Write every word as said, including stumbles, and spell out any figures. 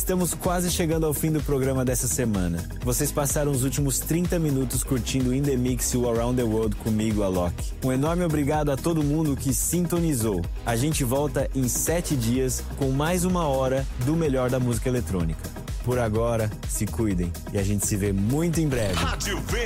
Estamos quase chegando ao fim do programa dessa semana. Vocês passaram os últimos trinta minutos curtindo o In The Mix e o Around The World comigo, Alok. Um enorme obrigado a todo mundo que sintonizou. A gente volta em sete dias com mais uma hora do melhor da música eletrônica. Por agora, se cuidem e a gente se vê muito em breve. Rádio